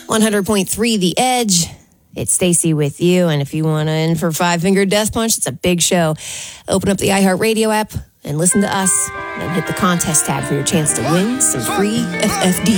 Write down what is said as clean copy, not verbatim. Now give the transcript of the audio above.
100.3 The Edge. It's Stacy with you, and if you want to in for Five Finger Death Punch, it's a big show. Open up the iHeartRadio app and listen to us, and then hit the contest tab for your chance to win some free FFD.